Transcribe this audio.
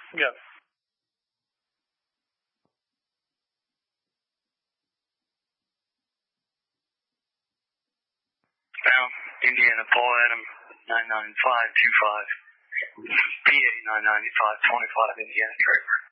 Yeah. Now, Indiana Paul Adam 99525. PA 99525 Indiana Trevor.